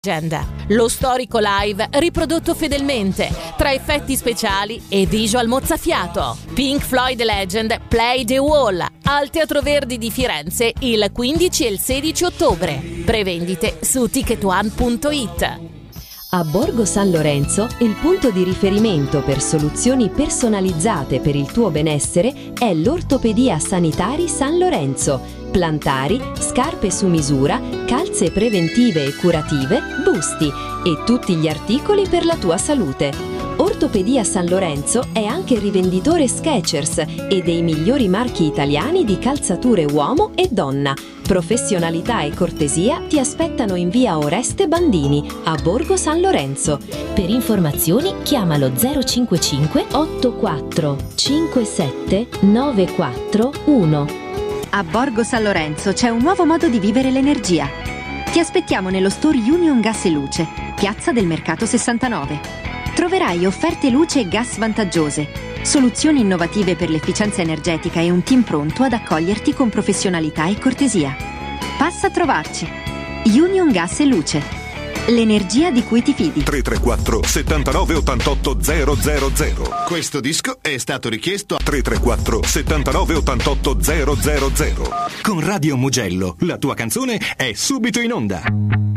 Lo storico live riprodotto fedelmente, tra effetti speciali e visual mozzafiato. Pink Floyd Legend Play the Wall al Teatro Verdi di Firenze il 15 e il 16 ottobre. Prevendite su ticketone.it. A Borgo San Lorenzo, il punto di riferimento per soluzioni personalizzate per il tuo benessere è l'Ortopedia Sanitari San Lorenzo. Plantari, scarpe su misura, calze preventive e curative, busti e tutti gli articoli per la tua salute. Ortopedia San Lorenzo è anche rivenditore Skechers e dei migliori marchi italiani di calzature uomo e donna. Professionalità e cortesia ti aspettano in via Oreste Bandini, a Borgo San Lorenzo. Per informazioni chiamalo 055 84 57 941. A Borgo San Lorenzo c'è un nuovo modo di vivere l'energia. Ti aspettiamo nello store Union Gas e Luce, Piazza del Mercato 69. Troverai offerte luce e gas vantaggiose, soluzioni innovative per l'efficienza energetica e un team pronto ad accoglierti con professionalità e cortesia. Passa a trovarci. Union Gas e Luce. L'energia di cui ti fidi. 334 79 88 000. Questo disco è stato richiesto a 334 79 88 000. Con Radio Mugello, la tua canzone è subito in onda.